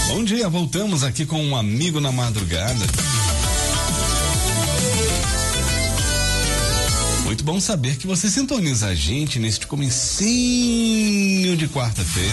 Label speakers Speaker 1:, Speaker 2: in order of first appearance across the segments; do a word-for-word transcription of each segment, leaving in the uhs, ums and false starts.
Speaker 1: Bom dia, voltamos aqui com um amigo na madrugada. Muito bom saber que você sintoniza a gente neste comecinho de quarta-feira.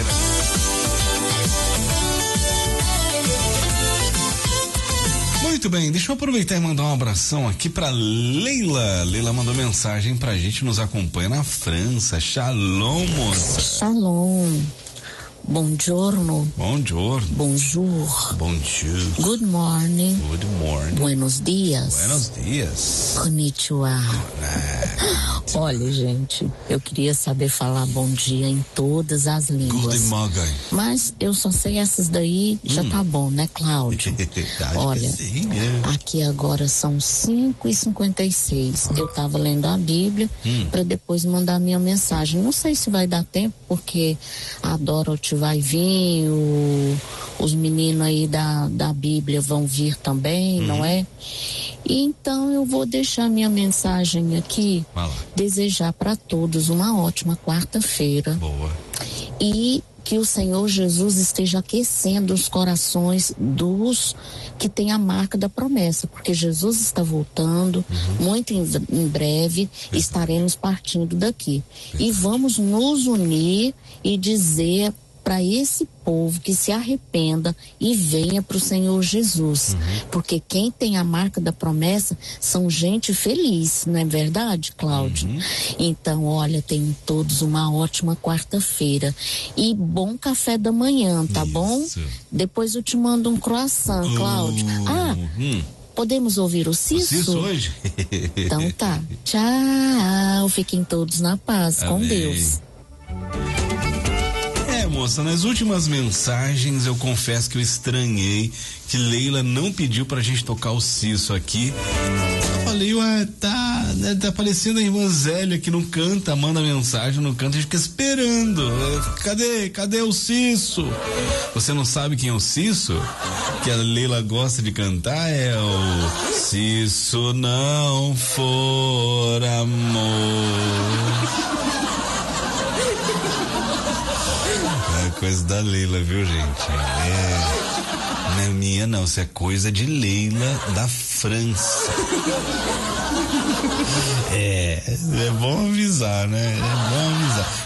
Speaker 1: Muito bem, deixa eu aproveitar e mandar um abração aqui pra Leila. Leila mandou mensagem pra gente, nos acompanha na França. Shalom, moça.
Speaker 2: Shalom. Buongiorno.
Speaker 1: Buongiorno.
Speaker 2: Bonjour.
Speaker 1: Bonjour.
Speaker 2: Good morning.
Speaker 1: Good morning.
Speaker 2: Buenos dias.
Speaker 1: Buenos dias.
Speaker 2: Konnichiwa. Olha, gente, eu queria saber falar bom dia em todas as línguas.
Speaker 1: Good morning.
Speaker 2: Mas eu só sei essas daí, já hum. tá bom, né, Cláudio? Olha, sim, é. Aqui agora são cinco e cinquenta e seis. Eu tava lendo a Bíblia hum. para depois mandar minha mensagem. Não sei se vai dar tempo, porque a Dorothy vai vir, o, os meninos aí da, da Bíblia vão vir também, hum. não é? E então eu vou deixar minha mensagem aqui, desejar para todos uma ótima quarta-feira.
Speaker 1: Boa.
Speaker 2: E que o Senhor Jesus esteja aquecendo os corações dos que têm a marca da promessa, porque Jesus está voltando, uhum. muito em, em breve é. estaremos partindo daqui. É. E vamos nos unir e dizer para esse povo que se arrependa e venha para o Senhor Jesus, uhum. porque quem tem a marca da promessa são gente feliz, não é verdade, Cláudio? Uhum. Então, olha, tenham todos uma ótima quarta-feira e bom café da manhã, tá Isso. bom? Depois eu te mando um croissant, Cláudio. Uhum. Ah, podemos ouvir o Cisso?
Speaker 1: O Cisso hoje?
Speaker 2: Então tá. Tchau, fiquem todos na paz, Amém. Com Deus.
Speaker 1: Moça, nas últimas mensagens eu confesso que eu estranhei que Leila não pediu pra gente tocar o Cisso aqui. Eu falei, ué, tá, tá parecendo a irmã Zélia que não canta, manda mensagem, não canta, a gente fica esperando. Cadê, cadê o Cisso? Você não sabe quem é o Cisso? Que a Leila gosta de cantar é o Se isso não for amor. Coisa da Leila, viu, gente? É, não é minha, não. Isso é coisa de Leila da França. É, é bom avisar, né? É bom avisar.